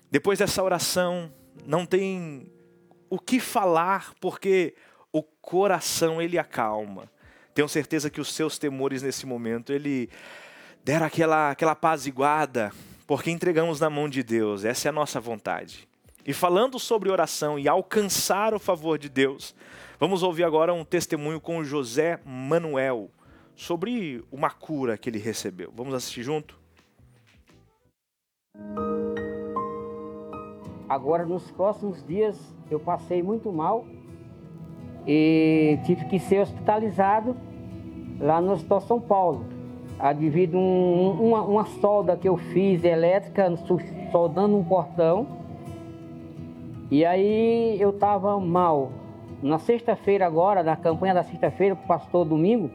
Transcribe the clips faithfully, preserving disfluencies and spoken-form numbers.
Depois dessa oração, não tem o que falar, porque o coração ele acalma. Tenho certeza que os seus temores nesse momento, ele deram aquela, aquela apaziguada, porque entregamos na mão de Deus. Essa é a nossa vontade. E falando sobre oração e alcançar o favor de Deus, vamos ouvir agora um testemunho com o José Manuel sobre uma cura que ele recebeu. Vamos assistir junto? Agora, nos próximos dias, eu passei muito mal e tive que ser hospitalizado lá no Hospital São Paulo. Ah, devido a um, uma, uma solda que eu fiz elétrica, soldando um portão. E aí eu estava mal. Na sexta-feira agora, na campanha da sexta-feira, o pastor Domingo,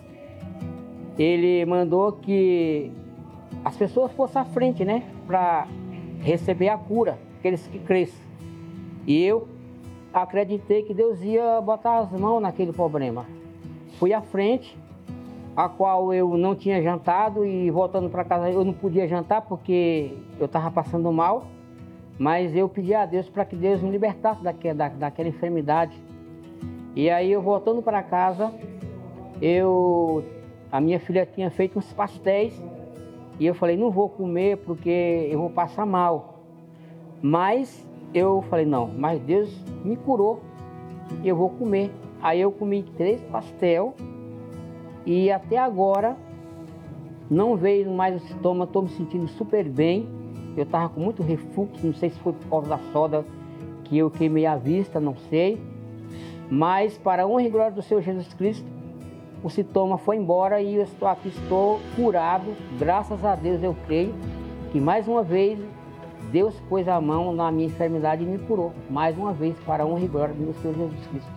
ele mandou que as pessoas fossem à frente, né? Para receber a cura, aqueles que crescem. E eu acreditei que Deus ia botar as mãos naquele problema. Fui à frente, a qual eu não tinha jantado, e voltando para casa eu não podia jantar porque eu estava passando mal, mas eu pedi a Deus para que Deus me libertasse daquela, da, daquela enfermidade. E aí eu voltando para casa, eu, a minha filha tinha feito uns pastéis e eu falei, não vou comer porque eu vou passar mal. Mas eu falei, não, mas Deus me curou e eu vou comer. Aí eu comi três pastéis e até agora não veio mais o estômago, estou me sentindo super bem. Eu estava com muito refluxo, não sei se foi por causa da soda que eu queimei a vista, não sei. Mas para a honra e glória do Senhor Jesus Cristo, o sintoma foi embora e eu estou aqui, estou curado. Graças a Deus eu creio que mais uma vez Deus pôs a mão na minha enfermidade e me curou. Mais uma vez, para a honra e glória do Senhor Jesus Cristo.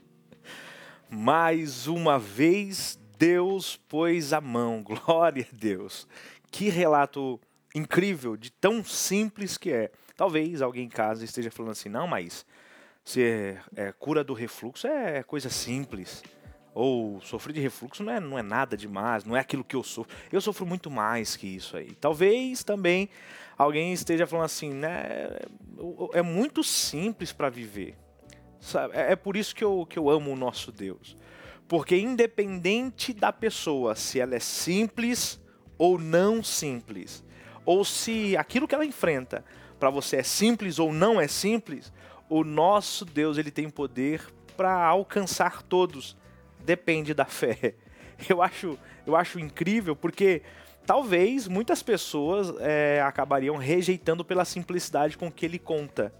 Mais uma vez, Deus pôs a mão. Glória a Deus. Que relato incrível, de tão simples que é. Talvez alguém em casa esteja falando assim, não, mas se é, é, cura do refluxo é coisa simples. Ou sofrer de refluxo não é, não é nada demais, não é aquilo que eu sofro. Eu sofro muito mais que isso aí. Talvez também alguém esteja falando assim, né? É muito simples para viver. Sabe? É por isso que eu, que eu amo o nosso Deus. Porque independente da pessoa, se ela é simples ou não simples, ou se aquilo que ela enfrenta para você é simples ou não é simples, o nosso Deus ele tem poder para alcançar todos. Depende da fé. Eu acho, eu acho incrível porque talvez muitas pessoas é, acabariam rejeitando pela simplicidade com que ele conta.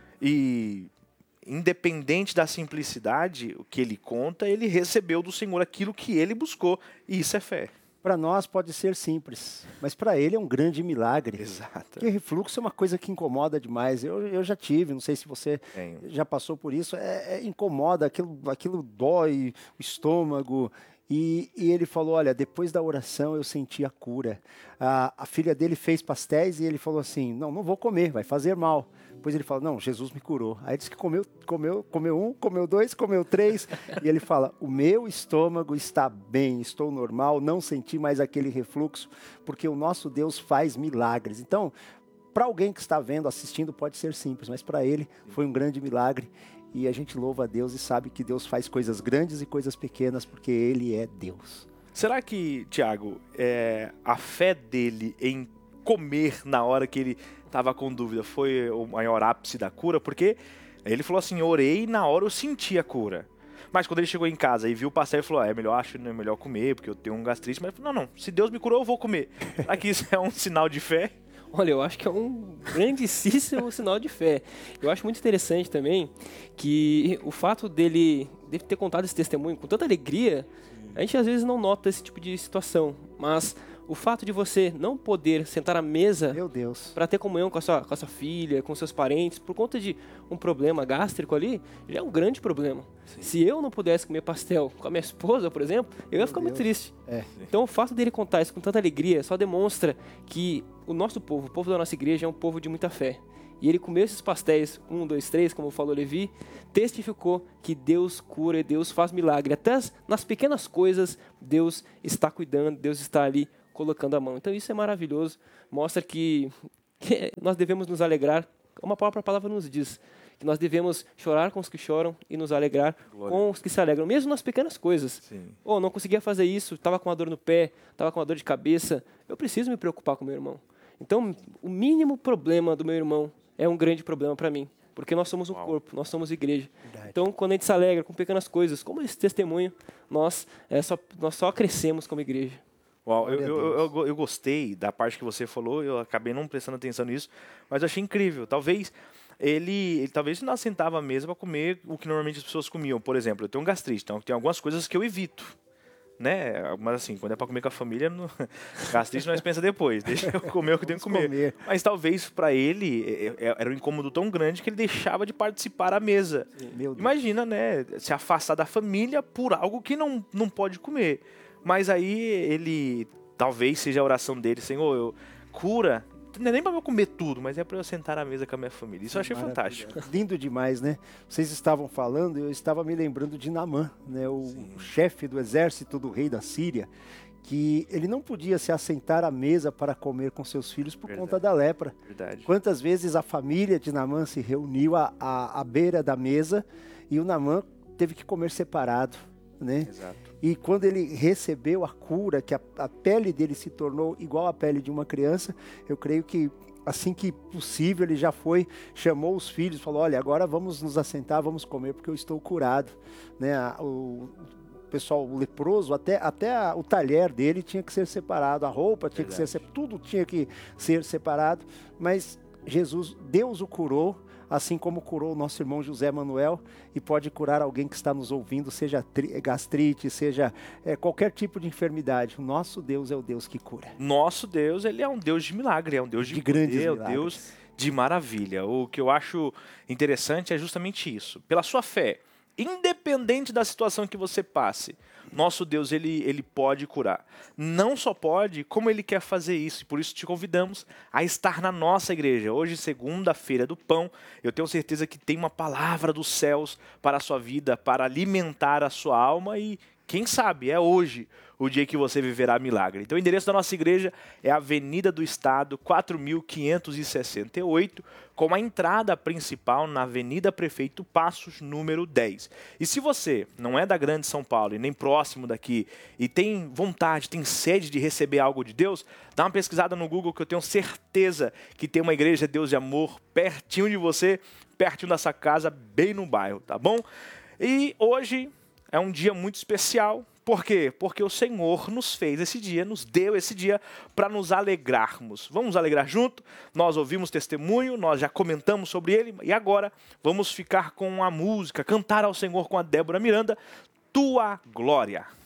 E independente da simplicidade, o que ele conta, ele recebeu do Senhor aquilo que ele buscou. E isso é fé. Para nós pode ser simples, mas para ele é um grande milagre. Exato. Porque refluxo é uma coisa que incomoda demais. Eu, eu já tive, não sei se você Tenho. já passou por isso. É, é, incomoda, aquilo, aquilo dói o estômago. E, e ele falou, olha, depois da oração eu senti a cura. A, a filha dele fez pastéis e ele falou assim, não, não vou comer, vai fazer mal. Depois ele fala, não, Jesus me curou. Aí disse que comeu, comeu, comeu um, comeu dois, comeu três. E ele fala, o meu estômago está bem, estou normal, não senti mais aquele refluxo, porque o nosso Deus faz milagres. Então, para alguém que está vendo, assistindo, pode ser simples, mas para ele foi um grande milagre. E a gente louva a Deus e sabe que Deus faz coisas grandes e coisas pequenas, porque Ele é Deus. Será que, Tiago, é, a fé dele em comer na hora que ele estava com dúvida foi o maior ápice da cura? Porque ele falou assim, orei e na hora eu senti a cura. Mas quando ele chegou em casa e viu o pastel, ele falou, ah, é melhor, acho é melhor comer, porque eu tenho um gastrite. Mas ele falou, não, não, se Deus me curou, eu vou comer. Será que isso é um sinal de fé? Olha, eu acho que é um grandíssimo sinal de fé. Eu acho muito interessante também que o fato dele, dele ter contado esse testemunho com tanta alegria, a gente às vezes não nota esse tipo de situação, mas o fato de você não poder sentar à mesa para ter comunhão com a, sua, com a sua filha, com seus parentes, por conta de um problema gástrico ali, já é um grande problema. Sim. Se eu não pudesse comer pastel com a minha esposa, por exemplo, eu ia ficar Meu muito Deus. triste. É. Então o fato dele contar isso com tanta alegria só demonstra que o nosso povo, o povo da nossa igreja é um povo de muita fé. E ele comeu esses pastéis, um, dois, três, como falou Levi, testificou que Deus cura e Deus faz milagre. Até nas pequenas coisas, Deus está cuidando, Deus está ali colocando a mão. Então isso é maravilhoso, mostra que que nós devemos nos alegrar, uma própria palavra nos diz, que nós devemos chorar com os que choram e nos alegrar Glória. com os que se alegram, mesmo nas pequenas coisas. Sim. Oh, não conseguia fazer isso, estava com uma dor no pé, estava com uma dor de cabeça. Eu preciso me preocupar com meu irmão. Então, o mínimo problema do meu irmão é um grande problema para mim, porque nós somos um Uau. corpo, nós somos igreja. Verdade. Então, quando a gente se alegra com pequenas coisas, como esse testemunho, nós, é, só, nós só crescemos como igreja. Uau, eu, Glória a eu, Deus. eu, eu gostei da parte que você falou, eu acabei não prestando atenção nisso, mas eu achei incrível. Talvez ele, ele talvez não sentava à mesa para comer o que normalmente as pessoas comiam. Por exemplo, eu tenho um gastrite, então tem algumas coisas que eu evito. Né? Mas assim, quando é para comer com a família, não... gastrite nós pensa depois, deixa eu comer o que eu tenho que Vamos comer. comer. Mas talvez para ele é- é- era um incômodo tão grande que ele deixava de participar à mesa. Meu Deus. Imagina, né, se afastar da família por algo que não, não pode comer. Mas aí ele, talvez seja a oração dele, Senhor, eu cura, não é nem para eu comer tudo, mas é para eu sentar à mesa com a minha família. Isso eu achei Maravilha. fantástico. Lindo demais, né? Vocês estavam falando, eu estava me lembrando de Naamã, né? O, o chefe do exército do rei da Síria, que ele não podia se assentar à mesa para comer com seus filhos por Verdade. conta da lepra. Verdade. Quantas vezes a família de Naamã se reuniu à, à, à beira da mesa e o Naamã teve que comer separado, né? Exato. E quando ele recebeu a cura, que a, a pele dele se tornou igual à pele de uma criança, eu creio que assim que possível ele já foi, chamou os filhos, falou, olha, agora vamos nos assentar, vamos comer, porque eu estou curado. Né? A- O pessoal leproso, até, até a- o talher dele tinha que ser separado, a roupa tinha que ser Verdade. separada, tudo tinha que ser separado, mas Jesus, Deus o curou, assim como curou o nosso irmão José Manuel, e pode curar alguém que está nos ouvindo, seja tri- gastrite, seja é, qualquer tipo de enfermidade. O nosso Deus é o Deus que cura. Nosso Deus, ele é um Deus de milagre, é um Deus de, De grandes poder, é um milagres. Deus de maravilha. O que eu acho interessante é justamente isso. Pela sua fé, independente da situação que você passe, nosso Deus, ele, ele pode curar. Não só pode, como ele quer fazer isso. E por isso te convidamos a estar na nossa igreja. Hoje, segunda-feira do pão, eu tenho certeza que tem uma palavra dos céus para a sua vida, para alimentar a sua alma e quem sabe, é hoje o dia que você viverá milagre. Então o endereço da nossa igreja é Avenida do Estado, quatro mil quinhentos e sessenta e oito, com a entrada principal na Avenida Prefeito Passos, número dez. E se você não é da Grande São Paulo e nem próximo daqui e tem vontade, tem sede de receber algo de Deus, dá uma pesquisada no Google que eu tenho certeza que tem uma igreja Deus de Amor pertinho de você, pertinho da sua casa, bem no bairro, tá bom? E hoje é um dia muito especial. Por quê? Porque o Senhor nos fez esse dia, nos deu esse dia para nos alegrarmos. Vamos nos alegrar junto? Nós ouvimos testemunho, nós já comentamos sobre ele e agora vamos ficar com a música, cantar ao Senhor com a Débora Miranda, Tua Glória.